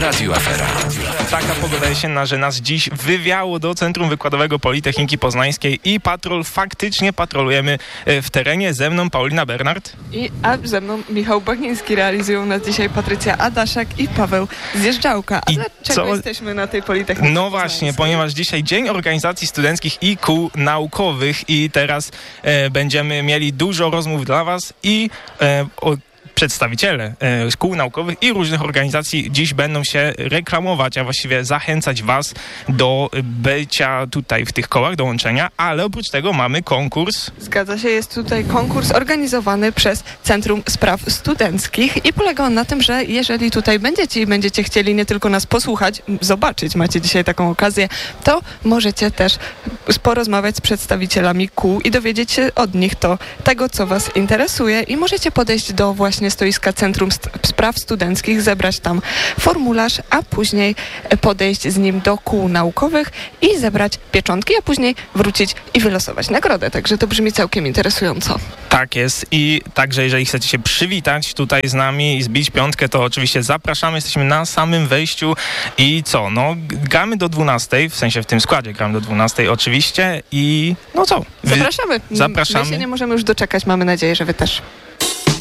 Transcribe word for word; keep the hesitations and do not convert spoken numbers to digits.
Radio Afera. Taka pogoda jesienna, że nas dziś wywiało do Centrum Wykładowego Politechniki Poznańskiej i patrol, faktycznie patrolujemy w terenie. Ze mną Paulina Bernard. I a ze mną Michał Bachiński. Realizują nas dzisiaj Patrycja Adaszak i Paweł Zjeżdżałka. A I dlaczego co? jesteśmy na tej Politechnice No właśnie, ponieważ dzisiaj Dzień Organizacji Studenckich i Kół Naukowych i teraz e, będziemy mieli dużo rozmów dla Was i e, o, przedstawiciele e, szkół naukowych i różnych organizacji dziś będą się reklamować, a właściwie zachęcać Was do bycia tutaj w tych kołach, dołączenia, ale oprócz tego mamy konkurs. Zgadza się, jest tutaj konkurs organizowany przez Centrum Spraw Studenckich i polega on na tym, że jeżeli tutaj będziecie i będziecie chcieli nie tylko nas posłuchać, zobaczyć, macie dzisiaj taką okazję, to możecie też porozmawiać z przedstawicielami kół i dowiedzieć się od nich to tego, co Was interesuje i możecie podejść do właśnie stoiska Centrum Spraw Studenckich, zebrać tam formularz, a później podejść z nim do kół naukowych i zebrać pieczątki, a później wrócić i wylosować nagrodę. Także to brzmi całkiem interesująco. Tak jest i także jeżeli chcecie się przywitać tutaj z nami i zbić piątkę, to oczywiście zapraszamy, jesteśmy na samym wejściu i co, no gramy do dwunastej, w sensie w tym składzie gramy do dwunastej oczywiście i no co? Zapraszamy. Zapraszamy. My się nie możemy już doczekać, mamy nadzieję, że Wy też.